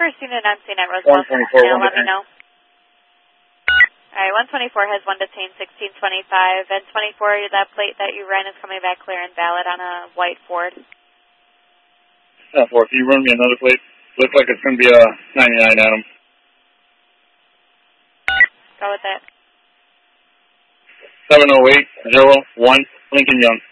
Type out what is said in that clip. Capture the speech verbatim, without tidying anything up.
First unit on scene at Roosevelt. Now let me know. Alright, one twenty-four has one detained, sixteen twenty-five, and twenty-four, that plate that you ran is coming back clear and valid on a white Ford. Yeah, Ford, can you run me another plate? Looks like it's going to be a ninety-nine, Adam. Go with it. seven oh eight zero one Lincoln Young.